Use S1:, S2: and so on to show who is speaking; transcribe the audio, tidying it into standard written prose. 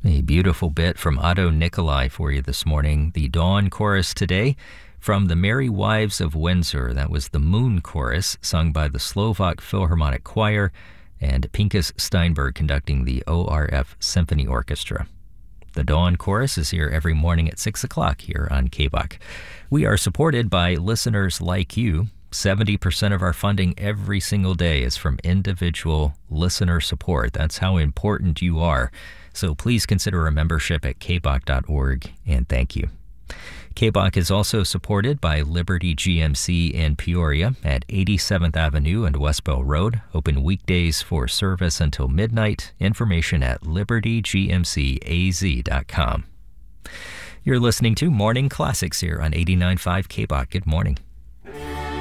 S1: A beautiful bit from Otto Nikolai for you this morning. The Dawn Chorus today from the Merry Wives of Windsor. That was the Moon Chorus, sung by the Slovak Philharmonic Choir, and Pinkas Steinberg conducting the ORF Symphony Orchestra. The Dawn Chorus is here every morning at 6 o'clock here on KBOC. We are supported by listeners like you. 70% of our funding every single day is from individual listener support. That's how important you are. So please consider a membership at kbok.org, and thank you. KBOC is also supported by Liberty GMC in Peoria at 87th Avenue and Westbell Road. Open weekdays for service until midnight. Information at libertygmcaz.com. You're listening to Morning Classics here on 89.5 KBOC. Good morning.